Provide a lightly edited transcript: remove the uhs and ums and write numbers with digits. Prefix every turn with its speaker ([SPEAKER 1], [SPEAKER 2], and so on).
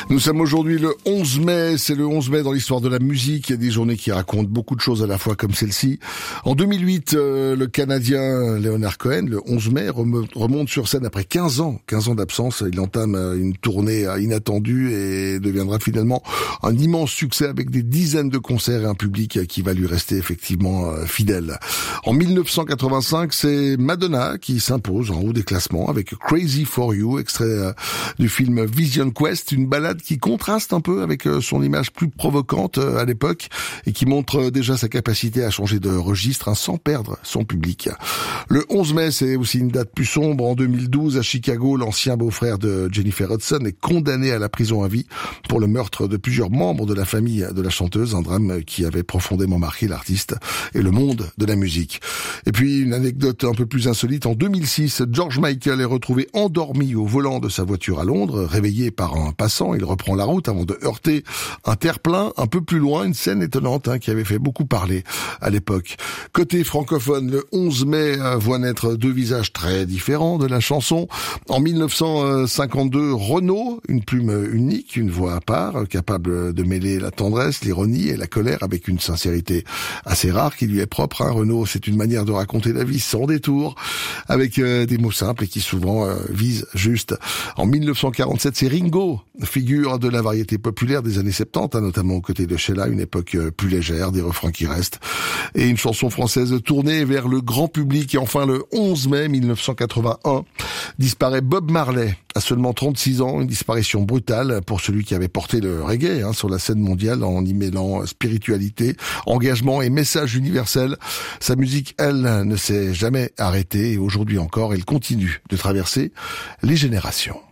[SPEAKER 1] Nous sommes aujourd'hui le 11 mai, c'est le 11 mai dans l'histoire de la musique. Il y a des journées qui racontent beaucoup de choses à la fois comme celle-ci. En 2008, le Canadien Leonard Cohen, le 11 mai, remonte sur scène après 15 ans d'absence. Il entame une tournée inattendue et deviendra finalement un immense succès avec des dizaines de concerts et un public qui va lui rester effectivement fidèle. En 1985, c'est Madonna qui s'impose en haut des classements avec Crazy for You, extrait du film Vision Quest, une balade qui contraste un peu avec son image plus provocante à l'époque et qui montre déjà sa capacité à changer de registre sans perdre son public. Le 11 mai, c'est aussi une date plus sombre. En 2012, à Chicago, l'ancien beau-frère de Jennifer Hudson est condamné à la prison à vie pour le meurtre de plusieurs membres de la famille de la chanteuse, un drame qui avait profondément marqué l'artiste et le monde de la musique. Et puis, une anecdote un peu plus insolite, en 2006, George Michael est retrouvé endormi au volant de sa voiture à Londres, réveillé par un passant. Il reprend la route avant de heurter un terre-plein un peu plus loin, une scène étonnante qui avait fait beaucoup parler à l'époque. Côté francophone, le 11 mai voit naître deux visages très différents de la chanson. En 1952, Renaud, une plume unique, une voix à part, capable de mêler la tendresse, l'ironie et la colère avec une sincérité assez rare qui lui est propre. Renaud, c'est une manière de raconter la vie sans détour, avec des mots simples et qui souvent visent juste. En 1947, c'est Ringo, figure de la variété populaire des années 70, notamment aux côtés de Sheila, une époque plus légère, des refrains qui restent, et une chanson française tournée vers le grand public. Et enfin, le 11 mai 1981, disparaît Bob Marley, à seulement 36 ans, une disparition brutale pour celui qui avait porté le reggae sur la scène mondiale en y mêlant spiritualité, engagement et message universel. Sa musique, elle, ne s'est jamais arrêtée et aujourd'hui encore, elle continue de traverser les générations.